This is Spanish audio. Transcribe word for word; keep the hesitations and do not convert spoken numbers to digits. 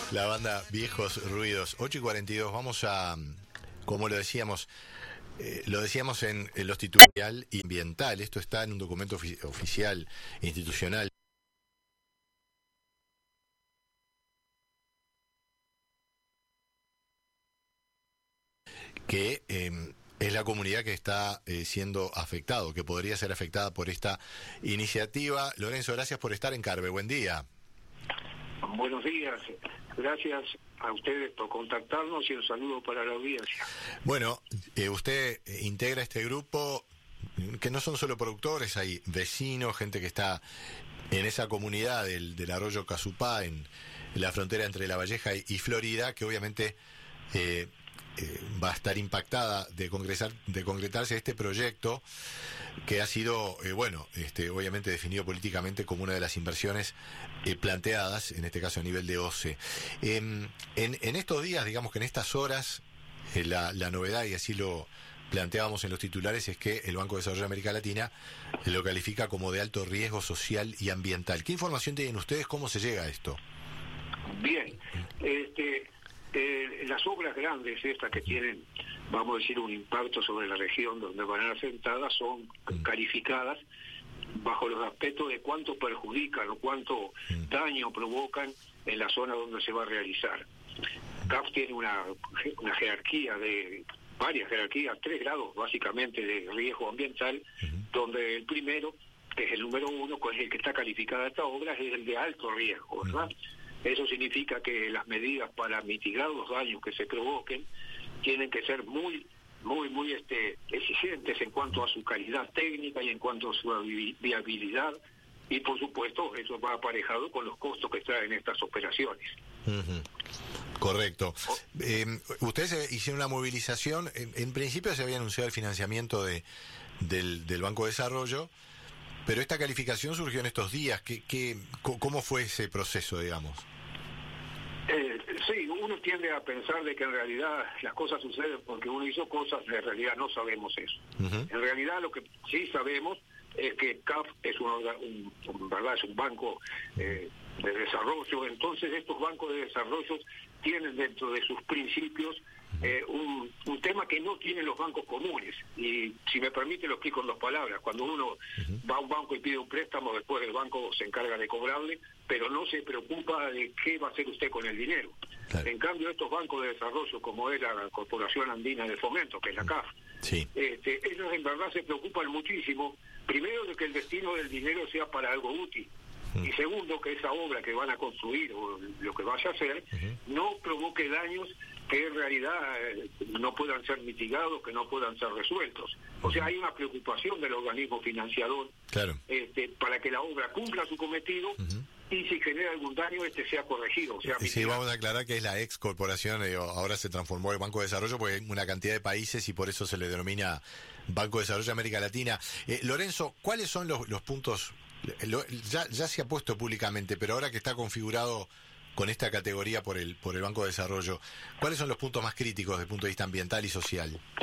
La banda Viejos Ruidos, ocho y cuarenta y dos, vamos a, como lo decíamos, eh, lo decíamos en, en los titulares y ambiental, esto está en un documento ofi- oficial, institucional, que eh, es la comunidad que está eh, siendo afectado, que podría ser afectada por esta iniciativa. Lorenzo, gracias por estar en Carve, buen día. Buenos días, gracias a ustedes por contactarnos y un saludo para la audiencia. Bueno, eh, usted integra este grupo que no son solo productores, hay vecinos, gente que está en esa comunidad del, del arroyo Casupá, en, en la frontera entre La Valleja y, y Florida, que obviamente eh, eh, va a estar impactada de, concretar, de concretarse este proyecto que ha sido, eh, bueno, este, obviamente definido políticamente como una de las inversiones eh, planteadas, en este caso a nivel de O C E. Eh, en, en estos días, digamos que en estas horas, eh, la, la novedad, y así lo planteábamos en los titulares, es que el Banco de Desarrollo de América Latina lo califica como de alto riesgo social y ambiental. ¿Qué información tienen ustedes? ¿Cómo se llega a esto? Bien, este, eh, las obras grandes estas que tienen, vamos a decir, un impacto sobre la región donde van a ser asentadas son calificadas bajo los aspectos de cuánto perjudican o cuánto daño provocan en la zona donde se va a realizar. C A F tiene una, una jerarquía de varias jerarquías, tres grados básicamente de riesgo ambiental, uh-huh. donde el primero, que es el número uno, que es el que está calificada esta obra, es el de alto riesgo, ¿verdad? Uh-huh. Eso significa que las medidas para mitigar los daños que se provoquen tienen que ser muy, muy, muy este, exigentes en cuanto a su calidad técnica y en cuanto a su viabilidad, y por supuesto eso va aparejado con los costos que traen estas operaciones. Uh-huh. Correcto. Eh, ustedes hicieron una movilización, en, en principio se había anunciado el financiamiento de del, del Banco de Desarrollo, pero esta calificación surgió en estos días. ¿Qué, qué, ¿Cómo fue ese proceso, digamos? Eh, sí, uno tiende a pensar de que en realidad las cosas suceden porque uno hizo cosas, en realidad no sabemos eso. Uh-huh. En realidad lo que sí sabemos es que C A F es un, un, un, ¿verdad? Es un banco eh, de desarrollo, entonces estos bancos de desarrollo tienen dentro de sus principios eh, un, un tema que no tienen los bancos comunes, y si me permite lo explico en dos palabras. Cuando uno uh-huh. va a un banco y pide un préstamo, después el banco se encarga de cobrarle, pero no se preocupa de qué va a hacer usted con el dinero. Claro. En cambio, estos bancos de desarrollo, como es la Corporación Andina de Fomento, que es la C A F, sí. este, ellos en verdad se preocupan muchísimo, primero de que el destino del dinero sea para algo útil, uh-huh. y segundo, que esa obra que van a construir o lo que vaya a hacer uh-huh. no provoque daños que en realidad eh, no puedan ser mitigados, que no puedan ser resueltos. O sea, hay una preocupación del organismo financiador, claro. este, para que la obra cumpla su cometido, uh-huh. y si genera algún daño, este sea corregido. O sea, sí, mitigado. Vamos a aclarar que es la ex corporación, eh, ahora se transformó en Banco de Desarrollo porque hay una cantidad de países y por eso se le denomina Banco de Desarrollo de América Latina. Eh, Lorenzo, ¿cuáles son los, los puntos? Lo, ya, ya se ha puesto públicamente, pero ahora que está configurado con esta categoría por el por el Banco de Desarrollo, ¿cuáles son los puntos más críticos desde el punto de vista ambiental y social?